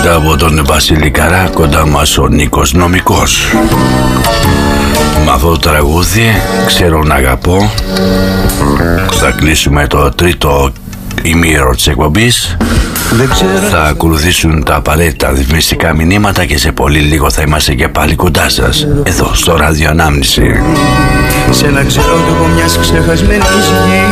Μετά από τον Βασίλη Καρά, κοντά μας ο Νίκος Νομικός. Με αυτό το τραγούδι, ξέρω να αγαπώ, θα κλείσουμε το τρίτο ημίωρο της εκπομπής. Θα ακολουθήσουν τα απαραίτητα ρυθμιστικά μηνύματα και σε πολύ λίγο θα είμαστε και πάλι κοντά σας, εδώ στο Ραδιοανάμνηση. Σε ένα ξερότοπο μιας ξεχασμένης γης.